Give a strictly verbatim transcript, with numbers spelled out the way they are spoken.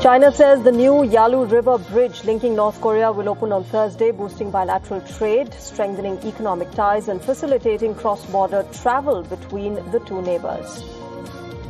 China says the new Yalu River bridge linking North Korea will open on Thursday, boosting bilateral trade, strengthening economic ties and facilitating cross-border travel between the two neighbors.